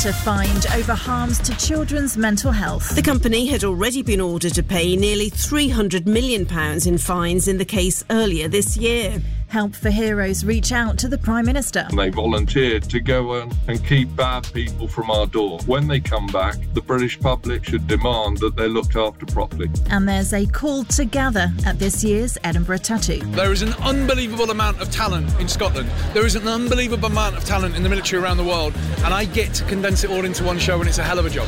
To find over harms to children's mental health. The company had already been ordered to pay nearly £300 million in fines in the case earlier this year. Help for Heroes reach out to the Prime Minister. They volunteered to go and keep bad people from our door. When they come back, the British public should demand that they're looked after properly. And there's a call to gather at this year's Edinburgh Tattoo. There is an unbelievable amount of talent in Scotland. There is an unbelievable amount of talent in the military around the world, and I get to condense it all into one show, and it's a hell of a job.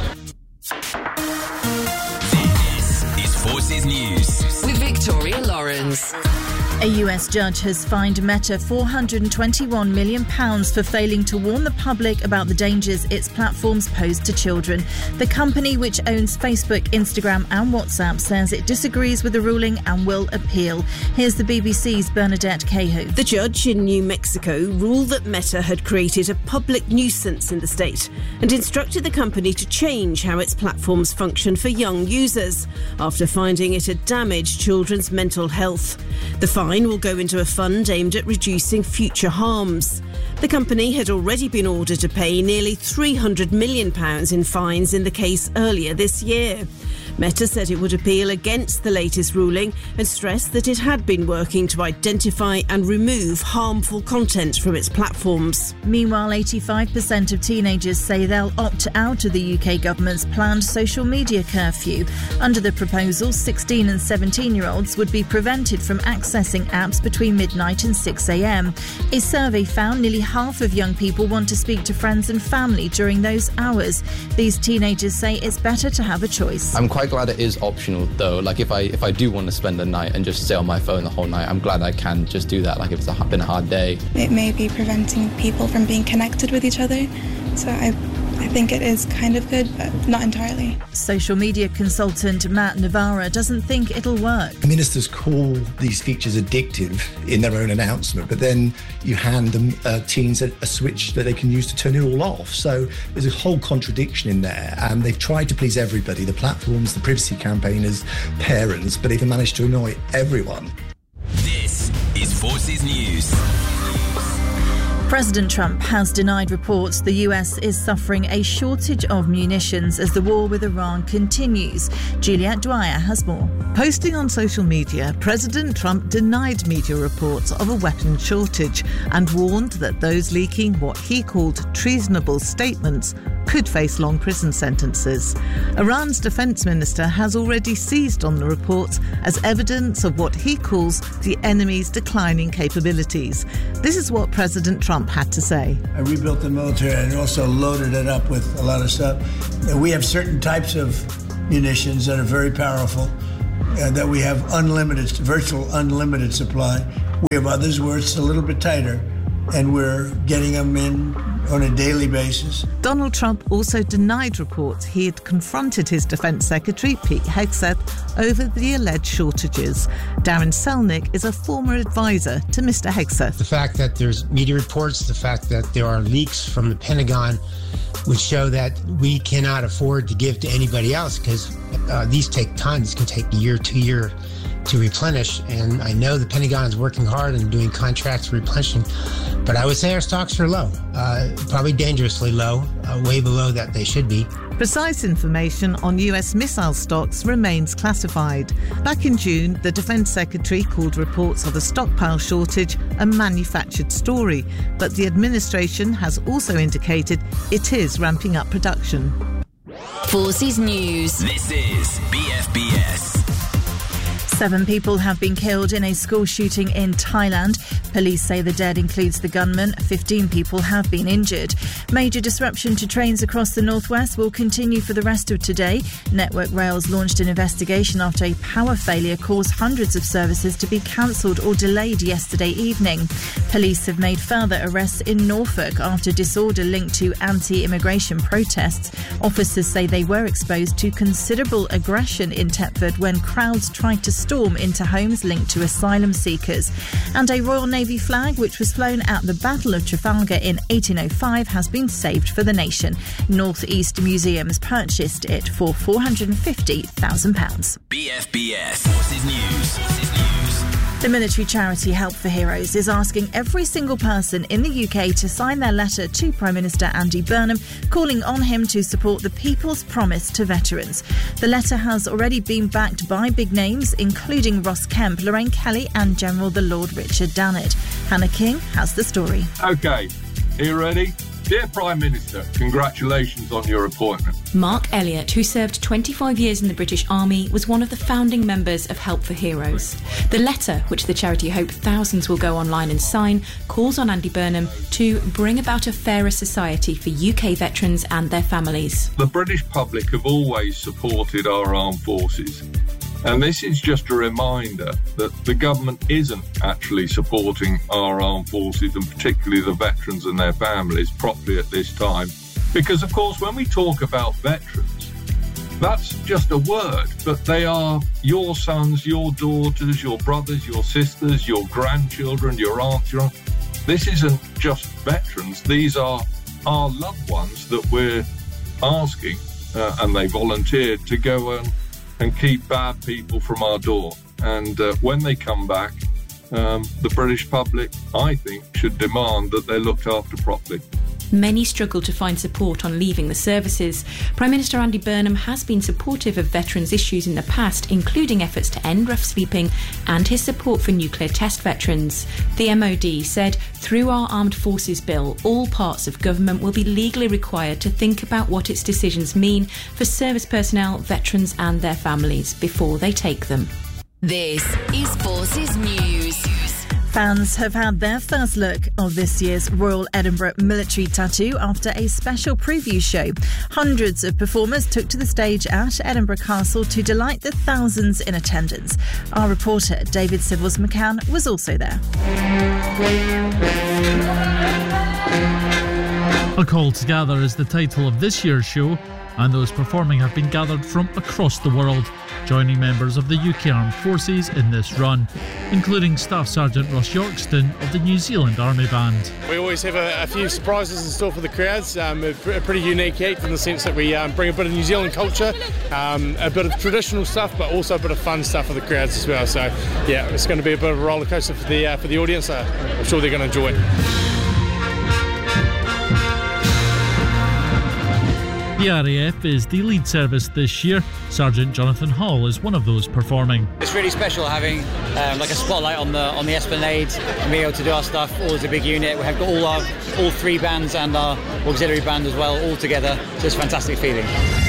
This is Forces News with Victoria Lawrence. A US judge has fined Meta £421 million for failing to warn the public about the dangers its platforms pose to children. The company, which owns Facebook, Instagram and WhatsApp, says it disagrees with the ruling and will appeal. Here's the BBC's Bernadette Cahoe. The judge in New Mexico ruled that Meta had created a public nuisance in the state and instructed the company to change how its platforms function for young users after finding it had damaged children's mental health. The fine will go into a fund aimed at reducing future harms. The company had already been ordered to pay nearly £300 million in fines in the case earlier this year. Meta said it would appeal against the latest ruling and stressed that it had been working to identify and remove harmful content from its platforms. Meanwhile, 85% of teenagers say they'll opt out of the UK government's planned social media curfew. Under the proposal, 16 and 17-year-olds would be prevented from accessing apps between midnight and 6 a.m. A survey found nearly half of young people want to speak to friends and family during those hours. These teenagers say it's better to have a choice. I'm quite glad it is optional though. Like if I do want to spend the night and just stay on my phone the whole night, I'm glad I can just do that, like if it's been a hard day. It may be preventing people from being connected with each other, so I think it is kind of good, but not entirely. Social media consultant Matt Navarra doesn't think it'll work. Ministers call these features addictive in their own announcement, but then you hand them teens a switch that they can use to turn it all off. So there's a whole contradiction in there, and they've tried to please everybody, the platforms, the privacy campaigners, parents, but they've managed to annoy everyone. This is Forces News. President Trump has denied reports the US is suffering a shortage of munitions as the war with Iran continues. Juliette Dwyer has more. Posting on social media, President Trump denied media reports of a weapons shortage and warned that those leaking what he called treasonable statements could face long prison sentences. Iran's defense minister has already seized on the reports as evidence of what he calls the enemy's declining capabilities. This is what President Trump had to say. I rebuilt the military and also loaded it up with a lot of stuff. We have certain types of munitions that are very powerful, that we have virtual unlimited supply. We have others where it's a little bit tighter, and we're getting them in on a daily basis. Donald Trump also denied reports he had confronted his Defense Secretary, Pete Hegseth, over the alleged shortages. Darren Selnick is a former advisor to Mr. Hegseth. The fact that there's media reports, the fact that there are leaks from the Pentagon would show that we cannot afford to give to anybody else because these take time. This can take a year, 2 years to replenish, and I know the Pentagon is working hard and doing contracts for replenishing, but I would say our stocks are low, probably dangerously low, way below that they should be. Precise information on US missile stocks remains classified. Back in June, the Defense Secretary called reports of a stockpile shortage a manufactured story, but the administration has also indicated it is ramping up production. Forces News. This is BFBS. 7 people have been killed in a school shooting in Thailand. Police say the dead includes the gunman. 15 people have been injured. Major disruption to trains across the northwest will continue for the rest of today. Network Rails launched an investigation after a power failure caused hundreds of services to be cancelled or delayed yesterday evening. Police have made further arrests in Norfolk after disorder linked to anti-immigration protests. Officers say they were exposed to considerable aggression in Thetford when crowds tried to storm into homes linked to asylum seekers. And a Royal Navy flag, which was flown at the Battle of Trafalgar in 1805, has been saved for the nation. North East Museums purchased it for £450,000. BFBS Forces News. The military charity Help for Heroes is asking every single person in the UK to sign their letter to Prime Minister Andy Burnham, calling on him to support the People's Promise to veterans. The letter has already been backed by big names, including Ross Kemp, Lorraine Kelly and General the Lord Richard Dannett. Hannah King has the story. OK, are you ready? Dear Prime Minister, congratulations on your appointment. Mark Elliott, who served 25 years in the British Army, was one of the founding members of Help for Heroes. The letter, which the charity hope thousands will go online and sign, calls on Andy Burnham to bring about a fairer society for UK veterans and their families. The British public have always supported our armed forces. And this is just a reminder that the government isn't actually supporting our armed forces, and particularly the veterans and their families, properly at this time. Because, of course, when we talk about veterans, that's just a word, but they are your sons, your daughters, your brothers, your sisters, your grandchildren, your aunts, This isn't just veterans. These are our loved ones that we're asking, and they volunteered to go and keep bad people from our door. And when they come back, the British public, I think, should demand that they're looked after properly. Many struggle to find support on leaving the services. Prime Minister Andy Burnham has been supportive of veterans' issues in the past, including efforts to end rough sleeping and his support for nuclear test veterans. The MOD said, through our Armed Forces Bill, all parts of government will be legally required to think about what its decisions mean for service personnel, veterans and their families before they take them. This is Forces News. Fans have had their first look of this year's Royal Edinburgh military tattoo after a special preview show. Hundreds of performers took to the stage at Edinburgh Castle to delight the thousands in attendance. Our reporter David Sibbles McCann was also there. A Call to Gather is the title of this year's show, and those performing have been gathered from across the world, joining members of the UK Armed Forces in this run, including Staff Sergeant Ross Yorkston of the New Zealand Army Band. We always have a few surprises in store for the crowds. A pretty unique act in the sense that we bring a bit of New Zealand culture, a bit of traditional stuff, but also a bit of fun stuff for the crowds as well. So yeah, it's going to be a bit of a roller coaster for the audience. I'm sure they're going to enjoy it. The RAF is the lead service this year. Sergeant Jonathan Hall is one of those performing. It's really special having like a spotlight on the Esplanade and being able to do our stuff all as a big unit. We have got all three bands and our auxiliary band as well all together. So it's a fantastic feeling.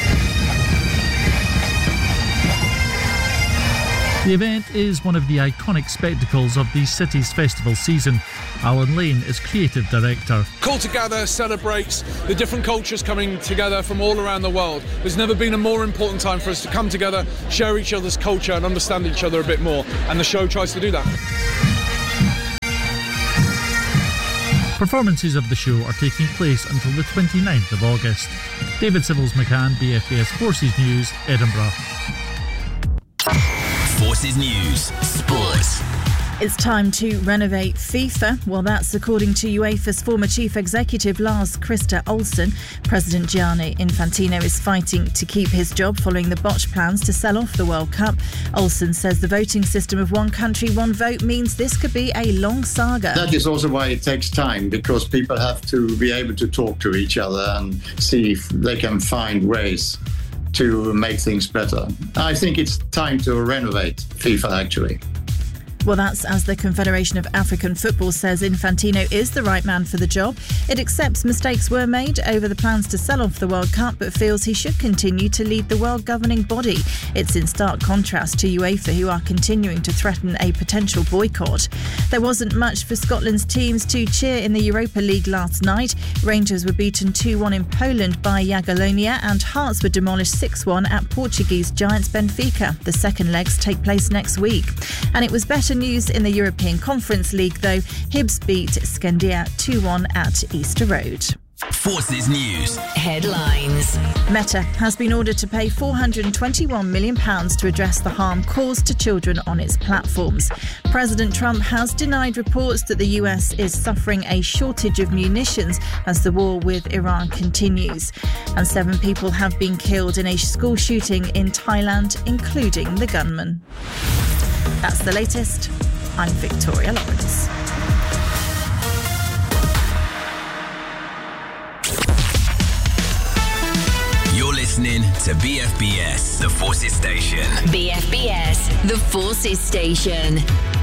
The event is one of the iconic spectacles of the city's festival season. Alan Lane is creative director. Call to Gather celebrates the different cultures coming together from all around the world. There's never been a more important time for us to come together, share each other's culture and understand each other a bit more, and the show tries to do that. Performances of the show are taking place until the 29th of August. David Sibbles McCann, BFBS Forces News, Edinburgh. Forces News, Sports. It's time to renovate FIFA. Well, that's according to UEFA's former chief executive Lars-Christer Olsen. President Gianni Infantino is fighting to keep his job following the botched plans to sell off the World Cup. Olsen says the voting system of one country, one vote means this could be a long saga. That is also why it takes time, because people have to be able to talk to each other and see if they can find ways to make things better. I think it's time to renovate FIFA, actually. Well, that's as the Confederation of African Football says Infantino is the right man for the job. It accepts mistakes were made over the plans to sell off the World Cup, but feels he should continue to lead the world governing body. It's in stark contrast to UEFA, who are continuing to threaten a potential boycott. There wasn't much for Scotland's teams to cheer in the Europa League last night. Rangers were beaten 2-1 in Poland by Jagiellonia, and Hearts were demolished 6-1 at Portuguese giants Benfica. The second legs take place next week. And it was better news in the European Conference League, though. Hibs beat Skandia 2-1 at Easter Road. Forces News. Headlines. Meta has been ordered to pay £421 million to address the harm caused to children on its platforms. President Trump has denied reports that the US is suffering a shortage of munitions as the war with Iran continues. And 7 people have been killed in a school shooting in Thailand, including the gunman. That's the latest. I'm Victoria Lawrence. You're listening to BFBS, the Forces Station. BFBS, the Forces Station.